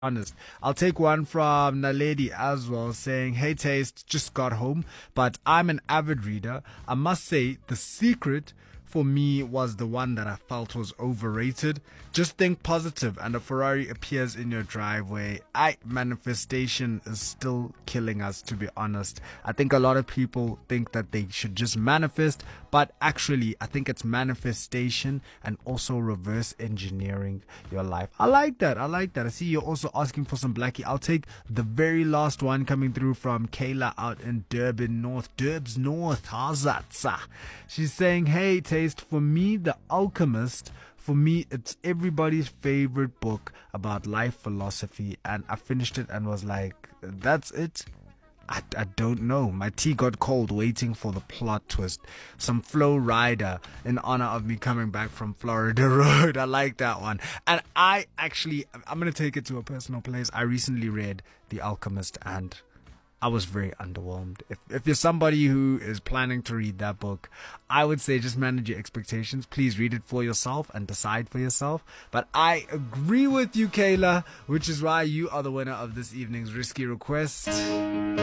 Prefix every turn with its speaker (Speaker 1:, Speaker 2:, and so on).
Speaker 1: honest. I'll take one from Naledi as well, saying, "Hey Taste, just got home, but I'm an avid reader. I must say, The Secret for me was the one that I felt was overrated. Just think positive and a Ferrari appears in your driveway. Manifestation is still killing us, to be honest. I think a lot of people think that they should just manifest, but actually I think it's manifestation and also reverse engineering your life." I like that. I see you're also asking for some Blackie. I'll take the very last one coming through from Kayla out in Durban North. Durbs North. How's that, sir? She's saying, "Hey Taste, for me, The Alchemist, for me, it's everybody's favorite book about life philosophy, and I finished it and was like, that's it. I don't know. My tea got cold waiting for the plot twist. Some Flow Rider in honor of me coming back from Florida Road." I like that one. And I'm going to take it to a personal place. I recently read The Alchemist and I was very underwhelmed. If you're somebody who is planning to read that book, I would say just manage your expectations. Please read it for yourself and decide for yourself. But I agree with you, Kayla, which is why you are the winner of this evening's Risky Request.